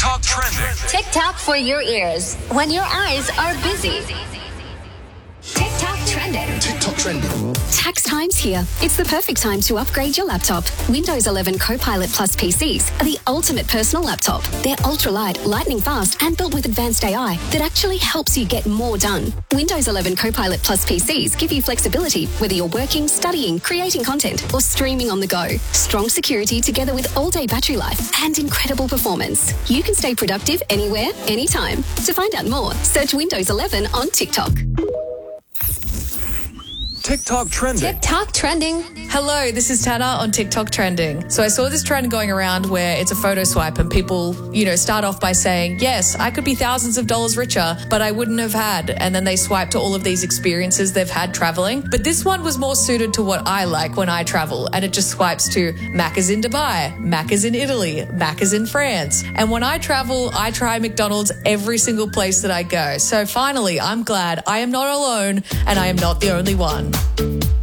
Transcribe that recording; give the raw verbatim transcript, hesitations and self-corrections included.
TikTok trending. TikTok for your ears when your eyes are busy. TikTok trending. TikTok trending. Tax time's here. It's the perfect time to upgrade your laptop. Windows eleven Copilot Plus P Cs are the ultimate personal laptop. They're ultra-light, lightning fast, and built with advanced A I that actually helps you get more done. Windows eleven Copilot Plus P Cs give you flexibility whether you're working, studying, creating content, or streaming on the go. Strong security together with all-day battery life and incredible performance. You can stay productive anywhere, anytime. To find out more, search Windows eleven on TikTok. TikTok trending. TikTok trending. Hello, this is Tana on TikTok trending. So I saw this trend going around where it's a photo swipe and people, you know, start off by saying, yes, I could be thousands of dollars richer, but I wouldn't have had. And then they swipe to all of these experiences they've had traveling. But this one was more suited to what I like when I travel. And it just swipes to Macca's in Dubai, Macca's in Italy, Macca's in France. And when I travel, I try McDonald's every single place that I go. So finally, I'm glad I am not alone and I am not the only one.